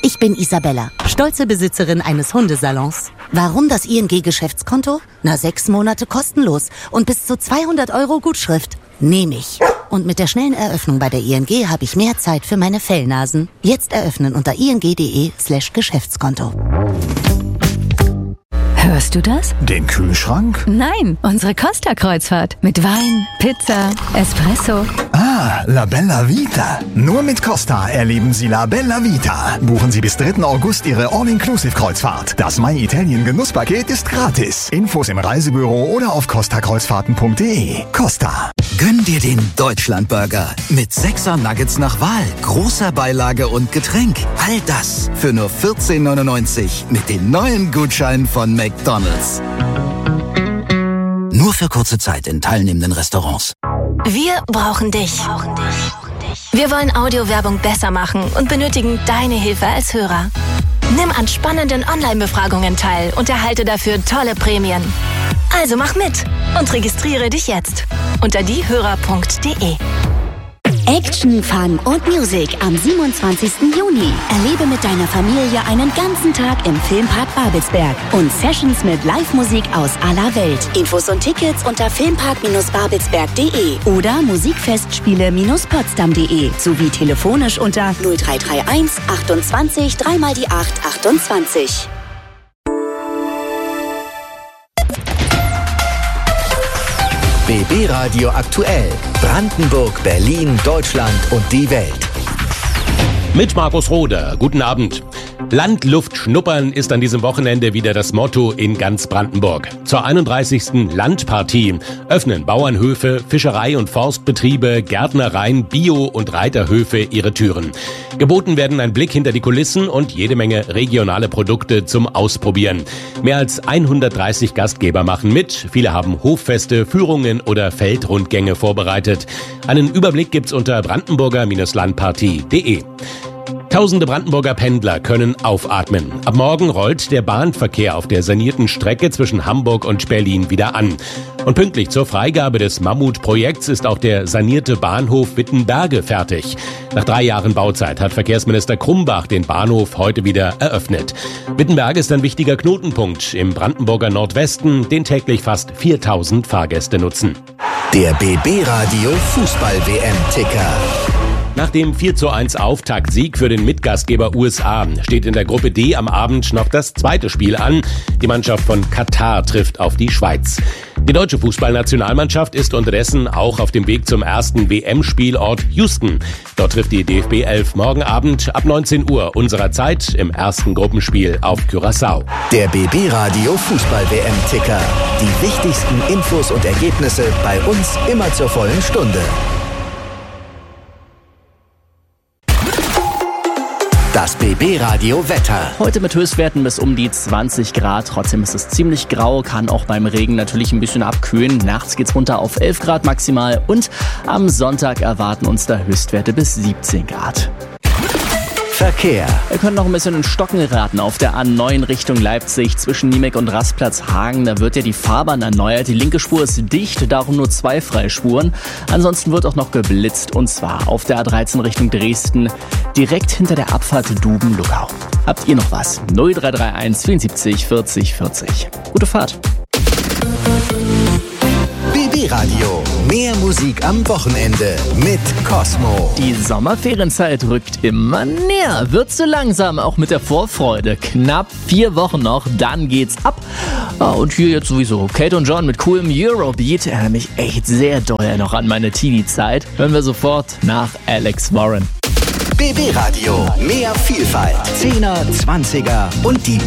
Ich bin Isabella, stolze Besitzerin eines Hundesalons. Warum das ING-Geschäftskonto? 6 Monate kostenlos und bis zu 200 € Gutschrift. Nehme ich. Und mit der schnellen Eröffnung bei der ING habe ich mehr Zeit für meine Fellnasen. Jetzt eröffnen unter ing.de/Geschäftskonto. Hörst du das? Den Kühlschrank? Nein, unsere Costa-Kreuzfahrt. Mit Wein, Pizza, Espresso. Ah, La Bella Vita. Nur mit Costa erleben Sie La Bella Vita. Buchen Sie bis 3. August Ihre All-Inclusive-Kreuzfahrt. Das My Italien Genusspaket ist gratis. Infos im Reisebüro oder auf costakreuzfahrten.de. Costa. Gönn dir den Deutschlandburger mit 6er Nuggets nach Wahl, großer Beilage und Getränk. All das für nur 14,99 € mit den neuen Gutscheinen von McDonald's. Nur für kurze Zeit in teilnehmenden Restaurants. Wir brauchen dich. Wir wollen Audiowerbung besser machen und benötigen deine Hilfe als Hörer. Nimm an spannenden Online-Befragungen teil und erhalte dafür tolle Prämien. Also mach mit und registriere dich jetzt unter diehörer.de. Action, Fun und Music am 27. Juni. Erlebe mit deiner Familie einen ganzen Tag im Filmpark Babelsberg und Sessions mit Live-Musik aus aller Welt. Infos und Tickets unter filmpark-babelsberg.de oder musikfestspiele-potsdam.de sowie telefonisch unter 0331 28 3x8 28. BB Radio aktuell. Brandenburg, Berlin, Deutschland und die Welt. Mit Markus Roder. Guten Abend. Land, Luft, Schnuppern ist an diesem Wochenende wieder das Motto in ganz Brandenburg. Zur 31. Landpartie öffnen Bauernhöfe, Fischerei- und Forstbetriebe, Gärtnereien, Bio- und Reiterhöfe ihre Türen. Geboten werden ein Blick hinter die Kulissen und jede Menge regionale Produkte zum Ausprobieren. Mehr als 130 Gastgeber machen mit. Viele haben Hoffeste, Führungen oder Feldrundgänge vorbereitet. Einen Überblick gibt's unter brandenburger-landpartie.de. Tausende Brandenburger Pendler können aufatmen. Ab morgen rollt der Bahnverkehr auf der sanierten Strecke zwischen Hamburg und Berlin wieder an. Und pünktlich zur Freigabe des Mammutprojekts ist auch der sanierte Bahnhof Wittenberge fertig. Nach 3 Jahren Bauzeit hat Verkehrsminister Krumbach den Bahnhof heute wieder eröffnet. Wittenberge ist ein wichtiger Knotenpunkt im Brandenburger Nordwesten, den täglich fast 4000 Fahrgäste nutzen. Der BB Radio Fußball-WM-Ticker. Nach dem 4:1 Auftaktsieg für den Mitgastgeber USA steht in der Gruppe D am Abend noch das zweite Spiel an. Die Mannschaft von Katar trifft auf die Schweiz. Die deutsche Fußballnationalmannschaft ist unterdessen auch auf dem Weg zum ersten WM-Spielort Houston. Dort trifft die DFB 11 morgen Abend ab 19 Uhr unserer Zeit im ersten Gruppenspiel auf Curaçao. Der BB Radio Fußball-WM-Ticker. Die wichtigsten Infos und Ergebnisse bei uns immer zur vollen Stunde. Das BB Radio Wetter. Heute mit Höchstwerten bis um die 20 Grad. Trotzdem ist es ziemlich grau, kann auch beim Regen natürlich ein bisschen abkühlen. Nachts geht's runter auf 11 Grad maximal und am Sonntag erwarten uns da Höchstwerte bis 17 Grad. Verkehr. Wir können noch ein bisschen in Stocken geraten auf der A9 Richtung Leipzig zwischen Niemek und Rastplatz Hagen. Da wird ja die Fahrbahn erneuert. Die linke Spur ist dicht, darum nur 2 Freispuren. Ansonsten wird auch noch geblitzt und zwar auf der A13 Richtung Dresden direkt hinter der Abfahrt Duben-Luckau. Habt ihr noch was? 0331 74 40 40. Gute Fahrt. BB Radio. Mehr Musik am Wochenende mit Cosmo. Die Sommerferienzeit rückt immer näher. Wird so langsam, auch mit der Vorfreude. Knapp 4 Wochen noch, dann geht's ab. Und hier jetzt sowieso Kate und John mit coolem Eurobeat. Erinnert mich echt sehr doll noch an meine Teenie-Zeit. Hören wir sofort nach Alex Warren. BB Radio. Mehr Vielfalt. 10er, 20er und die